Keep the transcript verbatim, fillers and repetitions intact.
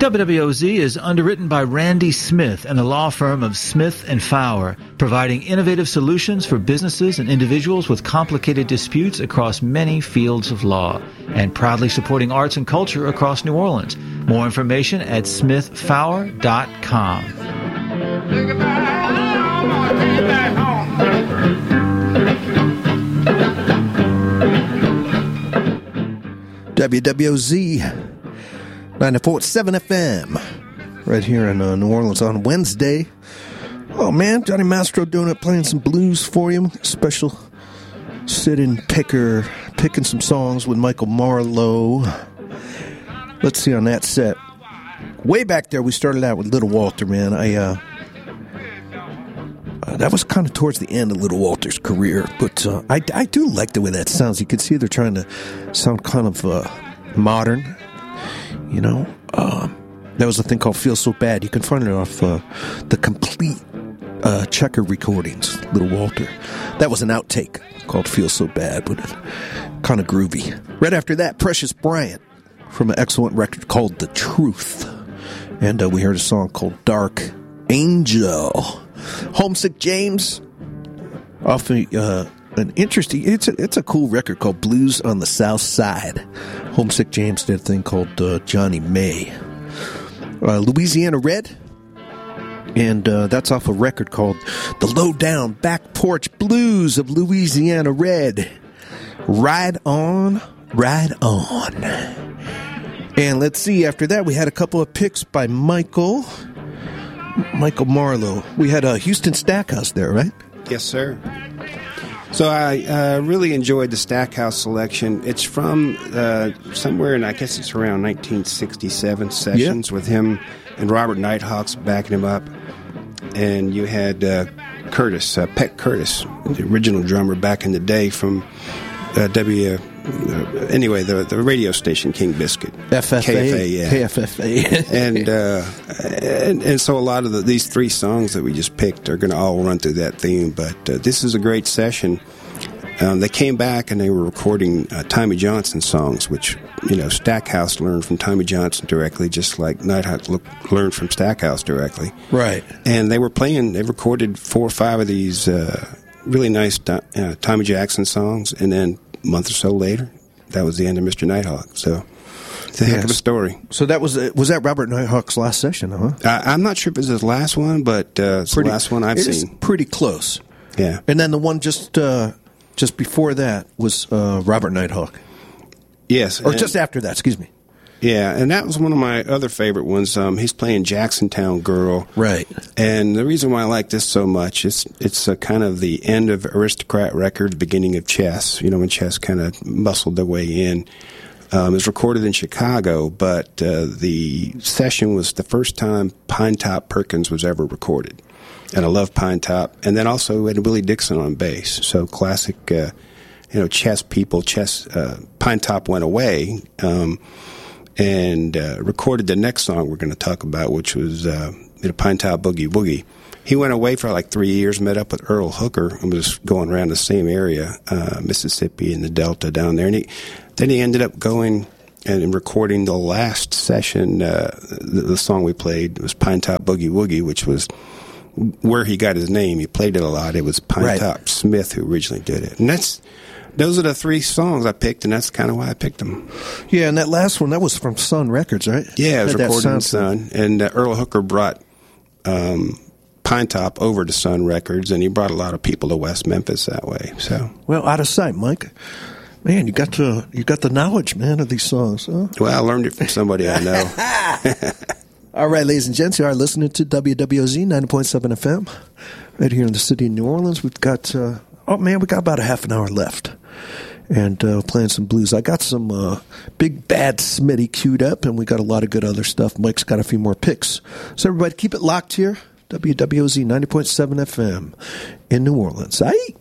W W O Z is underwritten by Randy Smith and the law firm of Smith and Fowler, providing innovative solutions for businesses and individuals with complicated disputes across many fields of law, and proudly supporting arts and culture across New Orleans. More information at smith fowler dot com. W W O Z ninety-four point seven F M, right here in uh, New Orleans on Wednesday. Oh man, Johnny Mastro doing it, playing some blues for you. Special sit-in picker, picking some songs with Michael Marlowe. Let's see on that set. Way back there, we started out with Little Walter, man. I uh, uh that was kind of towards the end of Little Walter's career, but uh, I I do like the way that sounds. You can see they're trying to sound kind of uh, modern. You know, um, that was a thing called Feel So Bad. You can find it off uh, the complete uh, Checker recordings, Little Walter. That was an outtake called Feel So Bad, but kind of groovy. Right after that, Precious Bryant from an excellent record called The Truth. And uh, we heard a song called Dark Angel. Homesick James, off a, uh, an interesting, it's a, it's a cool record called Blues on the South Side. Homesick James did a thing called uh, Johnny May. Uh, Louisiana Red, and uh, that's off a record called The Low Down Back Porch Blues of Louisiana Red. Ride on, ride on. And let's see, after that we had a couple of picks by Michael, Michael Marlowe. We had a uh, Houston Stackhouse there, right? Yes, sir. So I uh, really enjoyed the Stackhouse selection. It's from uh, somewhere, and I guess it's around nineteen sixty-seven sessions yeah. with him and Robert Nighthawks backing him up. And you had uh, Curtis, uh, Peck Curtis, the original drummer back in the day from uh, W. Uh, anyway, the the radio station King Biscuit, F F A, K F A, yeah, K F F A, and, uh, and and so a lot of the, these three songs that we just picked are going to all run through that theme. But uh, this is a great session. Um, they came back and they were recording uh, Tommy Johnson songs, which you know Stackhouse learned from Tommy Johnson directly, just like Nighthawk learned from Stackhouse directly. Right. And they were playing. They recorded four or five of these uh, really nice uh, Tommy Jackson songs, and then a month or so later, that was the end of Mister Nighthawk. So it's a yes. heck of a story. So that was was that Robert Nighthawk's last session, huh? Uh, I'm not sure if it was his last one, but uh, it's pretty, the last one I've it seen. Is pretty close. Yeah. And then the one just uh, just before that was uh, Robert Nighthawk. Yes. Or and, just after that, excuse me. Yeah, and that was one of my other favorite ones. Um, he's playing Jacksontown Girl. Right. And the reason why I like this so much is it's a kind of the end of Aristocrat Records, beginning of Chess, you know, when Chess kind of muscled their way in. Um, it was recorded in Chicago, but uh, the session was the first time Pine Top Perkins was ever recorded. And I love Pine Top. And then also we had Willie Dixon on bass. So classic, uh, you know, Chess people, Chess, uh, Pine Top went away. Um and uh, recorded the next song we're going to talk about, which was uh, the Pine Top Boogie Woogie. He went away for like three years, met up with Earl Hooker, and was going around the same area, uh, Mississippi and the Delta down there. And he, then he ended up going and recording the last session. Uh, the, the song we played was Pine Top Boogie Woogie, which was where he got his name. He played it a lot. It was Pine right. Top Smith who originally did it. And that's... Those are the three songs I picked, and that's kind of why I picked them. Yeah, and that last one, that was from Sun Records, right? Yeah, it was recorded in Sun. And uh, Earl Hooker brought um, Pine Top over to Sun Records, and he brought a lot of people to West Memphis that way. So, well, out of sight, Mike. Man, you got to you got the knowledge, man, of these songs. Huh? Well, I learned it from somebody I know. All right, ladies and gents, you are listening to W W O Z ninety point seven F M right here in the city of New Orleans. We've got, uh, oh, man, we got about a half an hour left. And uh, playing some blues. I got some uh, Big Bad Smitty queued up, and we got a lot of good other stuff. Mike's got a few more picks. So everybody keep it locked here. W W O Z ninety point seven F M in New Orleans. Aye.